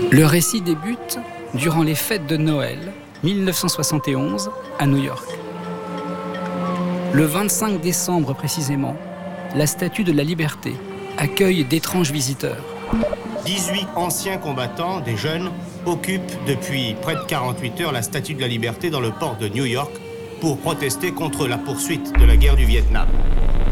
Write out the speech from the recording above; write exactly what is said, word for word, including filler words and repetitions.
Le récit débute durant les fêtes de Noël mille neuf cent soixante et onze à New York. Le vingt-cinq décembre précisément, la Statue de la Liberté accueille d'étranges visiteurs. dix-huit anciens combattants, des jeunes, occupent depuis près de quarante-huit heures la Statue de la Liberté dans le port de New York pour protester contre la poursuite de la guerre du Vietnam.